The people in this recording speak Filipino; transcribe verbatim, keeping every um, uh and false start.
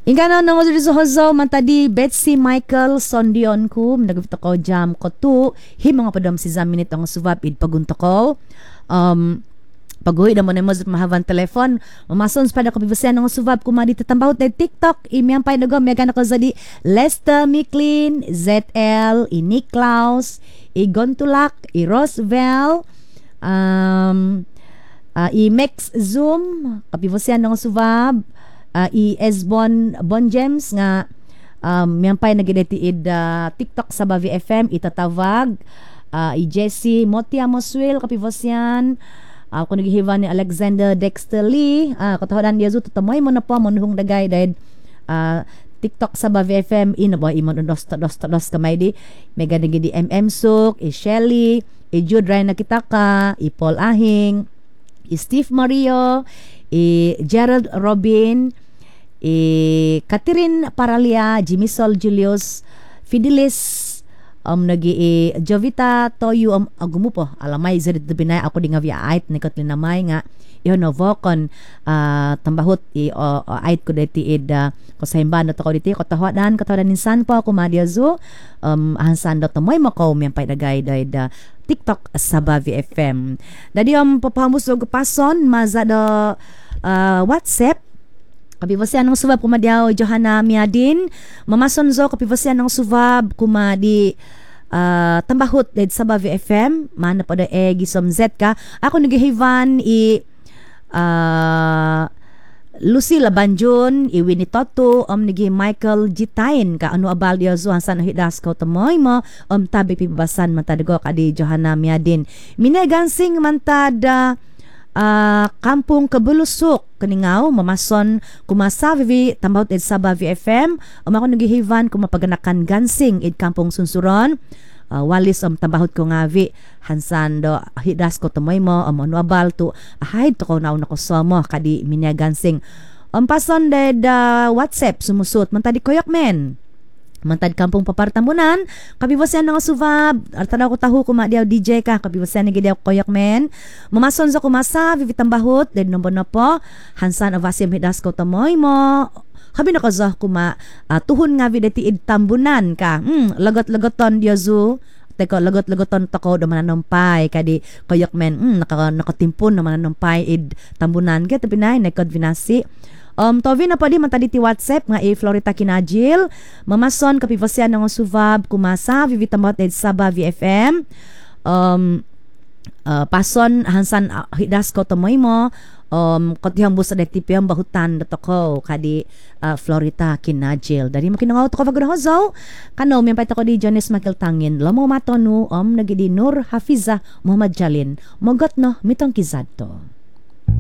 Ingano nang uso hozo mantadi Betsy Michael Sondion ko nagvito ko jam ko tu hi mga padam si zaminit ang subab id pagunto ko um Pag-uwi na mo na mo mahavan telefon. Mamasons pa na ko bibasiyan ng subab kumadi tatambawot na TikTok. Imiyan pa na may gana ko sa di Lester Micklin, Z L, i Niklaus, i Gontulak, i Roswell, um, uh, i Mex Zoom, kapibasiyan ng subab, uh, i Esbon Bon James nga um, miyan pa nagidetiid uh, TikTok sa Bavi F M, itatawag, uh, i Jesse Motia Moswil, kapibasiyan, Uh, kung naghihiwan ni Alexander Dexter Lee, uh, katahodan niya zuto tamoy mo na po manuhong dagay dahil uh, TikTok sa Bavi F M ina ba imon dos dos dos kamay di may ganigi di M M Suk, i Shelly, i Jude Ryan Nakitaka, i Paul Ahing, i Steve Mario, i Gerald Robin, i Catherine Paralia, Jimmy Sol Julius, Fidelis um nagi eh, Jovita Toyo um, agumo po alamay zedit binay ako di nga via ait ni Katlin namay nga iyon no vokon uh, tambahot i uh, uh, ait ko deti id uh, ko sa himban to ko diti ko tawadan katawadan ninsan po ako madiazo um hansan do to moy makaw mi pay dagay dayd uh, TikTok sa Bavi F M dadi um papamusog pason maza do uh, WhatsApp kapibasian ng subab kumadiaw Johanna Miadin mamason zo kapibasian ng subab kumadi uh, tambahot ded sa Bavi F M mana pa da e gisom Z ka ako nagihivan i uh, Lucila Banjun i Winnie Toto um nagi Michael Gitain ka ano abal dia zo hansan hidas ko tamoy mo um tabi pibasan matadgo kadi Johanna Miadin minagansing mantada Uh, Kampung Kabulusok kaningaw mamason kumasa vivi tambawt ed sa Bavi F M um ako nagihivan kumapaganakan gansing id Kampung Sunsuron uh, walis um tambahot ko nga vi hansan do hidas ko tumoy mo um ano abal to ahid to ko naw na ko mo kadi minya gansing um pason ded uh, WhatsApp sumusot man tadi koyak men Mantad Kampung Papartamunan, kabibasian nga subab, artana ko tahu kuma diaw D J ka, kabibasian nga diaw koyak men. Mamason sa kumasa, vivitambahot, den nombo na po, hansan avasim hidas ko tamoy mo. Kabi na ko za kuma, uh, tuhon nga videti id tambunan ka. Hmm, lagot-lagoton diazu. Teko lagot-lagoton tako do mananampay kadi koyak men. Hmm, naka nakatimpon do mananampay id tambunan ka tapi nay nekod vinasi. Um, Tovi na po di mantadi ti WhatsApp nga e Florita Kinajil mamason kapivasian ng subab kumasa vivitamot ed sa Bavi F M um, uh, pason hansan uh, hidas ko tomoy mo um, kotihang busa de tipiyang bahutan dato ko kadi uh, Florita Kinajil dari makinangaw to ko pagdahozaw kano miyampay to ko di Jones Makiltangin lamo matonu um nagidi Nur Hafiza Muhammad Jalin mogot no mitong kizadto